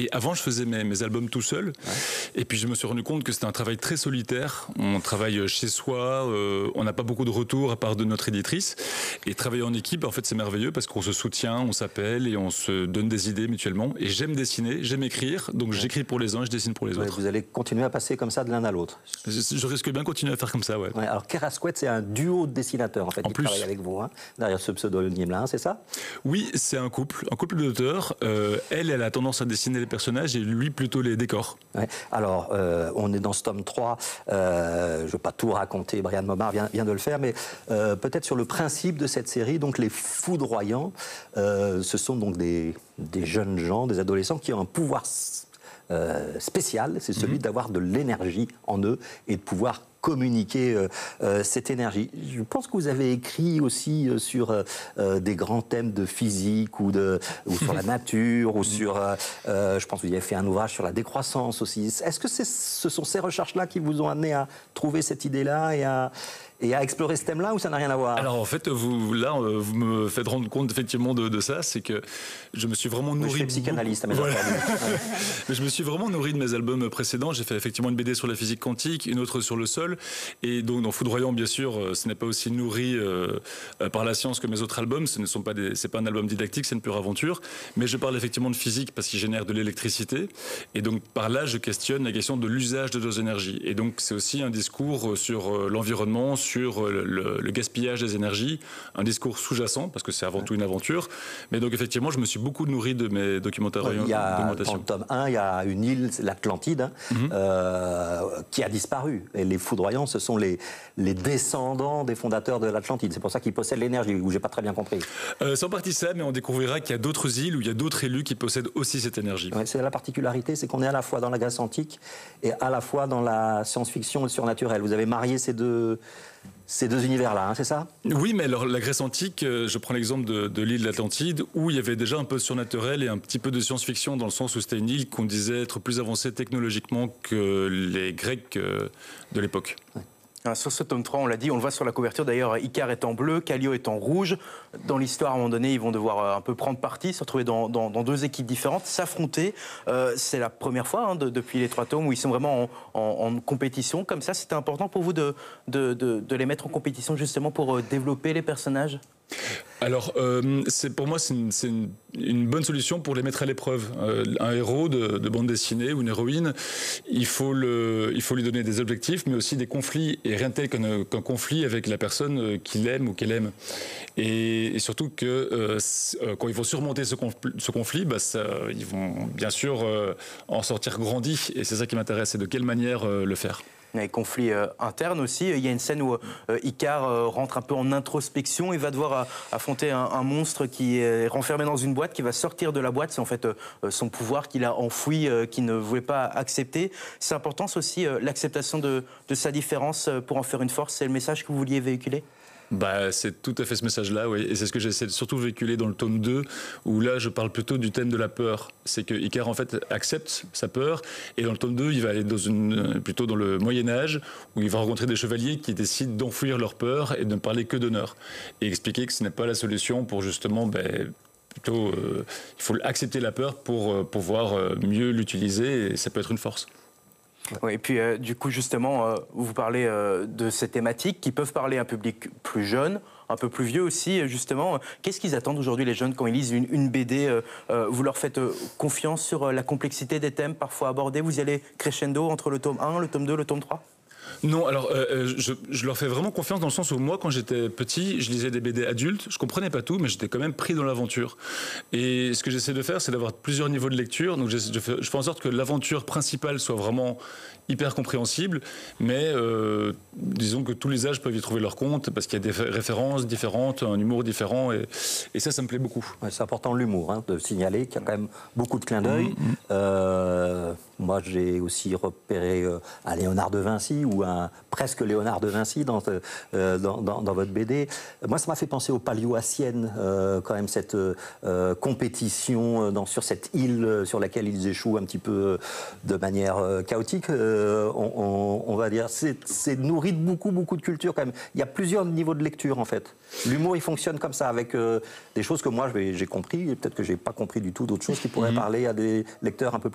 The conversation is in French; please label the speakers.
Speaker 1: Et avant, je faisais mes albums tout seul. Et puis, je me suis rendu compte que c'était un travail très solitaire. On travaille chez soi, on n'a pas beaucoup de retours à part de notre éditrice. Et travailler en équipe, en fait, c'est merveilleux parce qu'on se soutient, on s'appelle et on se donne des idées mutuellement. Et j'aime dessiner, j'aime écrire. Donc, j'écris pour les uns, je dessine pour les autres.
Speaker 2: Vous allez continuer à passer comme ça de l'un à l'autre.
Speaker 1: Je risque bien de continuer à faire comme ça, ouais.
Speaker 2: Alors, Kerasquette, c'est un duo de dessinateurs, en fait, qui travaille avec vous, hein, derrière ce pseudonyme-là, c'est ça?
Speaker 1: Oui, c'est un couple d'auteurs. Elle a tendance à dessiner les personnages et lui plutôt les décors.
Speaker 2: Ouais. Alors, on est dans ce tome 3. Je ne vais pas tout raconter, Brian Momar vient de le faire, mais peut-être sur le principe de cette série, donc les foudroyants, ce sont donc des jeunes gens, des adolescents qui ont un pouvoir spécial, c'est celui d'avoir de l'énergie en eux et de pouvoir communiquer cette énergie. Je pense que vous avez écrit aussi sur des grands thèmes de physique ou sur la nature ou sur, je pense que vous avez fait un ouvrage sur la décroissance aussi. Est-ce que ce sont ces recherches-là qui vous ont amené à trouver cette idée-là et à explorer ce thème-là, ou ça n'a rien à voir?
Speaker 1: Alors en fait, vous me faites rendre compte effectivement de ça, c'est que je me suis vraiment nourri...
Speaker 2: Je suis psychanalyste, mais
Speaker 1: voilà. Mais je me suis vraiment nourri de mes albums précédents. J'ai fait effectivement une BD sur la physique quantique, une autre sur le sol, et donc dans Foudroyant, bien sûr, ce n'est pas aussi nourri par la science que mes autres albums. C'est pas un album didactique, c'est une pure aventure, mais je parle effectivement de physique parce qu'il génère de l'électricité, et donc par là, je questionne la question de l'usage de nos énergies. Et donc c'est aussi un discours sur l'environnement, sur le gaspillage des énergies, un discours sous-jacent, parce que c'est avant tout une aventure. Mais donc effectivement, je me suis beaucoup nourri de mes documentaires
Speaker 2: dans le tome 1, il y a une île, l'Atlantide, qui a disparu. Et les foudroyants, ce sont les descendants des fondateurs de l'Atlantide. C'est pour ça qu'ils possèdent l'énergie, ou j'ai pas très bien compris.
Speaker 1: C'est en partie ça, mais on découvrira qu'il y a d'autres îles où il y a d'autres élus qui possèdent aussi cette énergie.
Speaker 2: Ouais, c'est la particularité, c'est qu'on est à la fois dans la Grèce antique et à la fois dans la science-fiction et le surnaturel. Vous avez marié ces deux univers-là, hein, c'est ça?
Speaker 1: Oui, mais alors la Grèce antique, je prends l'exemple de l'île d'Atlantide, où il y avait déjà un peu de surnaturel et un petit peu de science-fiction, dans le sens où c'était une île qu'on disait être plus avancée technologiquement que les Grecs de l'époque.
Speaker 3: Ouais. Sur ce tome 3, on l'a dit, on le voit sur la couverture d'ailleurs, Icare est en bleu, Kallio est en rouge. Dans l'histoire, à un moment donné, ils vont devoir un peu prendre parti, se retrouver dans deux équipes différentes, s'affronter. C'est la première fois hein, depuis les 3 tomes où ils sont vraiment en compétition. Comme ça, c'était important pour vous de les mettre en compétition justement pour développer les personnages? Alors,
Speaker 1: pour moi, c'est une bonne solution pour les mettre à l'épreuve. Un héros de bande dessinée ou une héroïne, il faut lui donner des objectifs, mais aussi des conflits, et rien de tel qu'un conflit avec la personne qu'il aime ou qu'elle aime. Et surtout que quand ils vont surmonter ce conflit, ils vont bien sûr en sortir grandis, et c'est ça qui m'intéresse, c'est de quelle manière le faire.
Speaker 3: Il y a des conflits internes aussi. Il y a une scène où Icare rentre un peu en introspection et va devoir affronter un monstre qui est renfermé dans une boîte, qui va sortir de la boîte. C'est en fait son pouvoir qu'il a enfoui, qu'il ne voulait pas accepter. C'est important, c'est aussi l'acceptation de sa différence pour en faire une force. C'est le message que vous vouliez véhiculer?
Speaker 1: C'est tout à fait ce message-là, oui. Et c'est ce que j'essaie de surtout véhiculer dans le tome 2, où là, je parle plutôt du thème de la peur. C'est que Icare, en fait, accepte sa peur, et dans le tome 2, il va aller plutôt dans le Moyen-Âge, où il va rencontrer des chevaliers qui décident d'enfouir leur peur et de ne parler que d'honneur. Et expliquer que ce n'est pas la solution pour justement... Plutôt, il faut accepter la peur pour pouvoir mieux l'utiliser, et ça peut être une force.
Speaker 3: Oui, et puis du coup justement, vous parlez de ces thématiques qui peuvent parler à un public plus jeune, un peu plus vieux aussi justement. Qu'est-ce qu'ils attendent aujourd'hui les jeunes quand ils lisent une BD? Vous leur faites confiance sur la complexité des thèmes parfois abordés? Vous y allez crescendo entre le tome 1, le tome 2, le tome 3?
Speaker 1: Non, alors je leur fais vraiment confiance dans le sens où moi, quand j'étais petit, je lisais des BD adultes, je comprenais pas tout, mais j'étais quand même pris dans l'aventure. Et ce que j'essaie de faire, c'est d'avoir plusieurs niveaux de lecture. Donc je fais en sorte que l'aventure principale soit vraiment hyper compréhensible, mais disons que tous les âges peuvent y trouver leur compte, parce qu'il y a des références différentes, un humour différent, et ça me plaît beaucoup.
Speaker 2: Ouais, c'est important l'humour, hein, de signaler qu'il y a quand même beaucoup de clins d'œil. Moi, j'ai aussi repéré un Léonard de Vinci, ou un presque Léonard de Vinci dans votre BD. Moi, ça m'a fait penser au Palio à Sienne, quand même, cette compétition sur cette île sur laquelle ils échouent un petit peu de manière chaotique, on va dire. C'est nourri de beaucoup de culture, quand même. Il y a plusieurs niveaux de lecture, en fait. L'humour, il fonctionne comme ça, avec des choses que moi, j'ai compris, et peut-être que j'ai pas compris du tout d'autres choses qui pourraient parler à des lecteurs un peu plus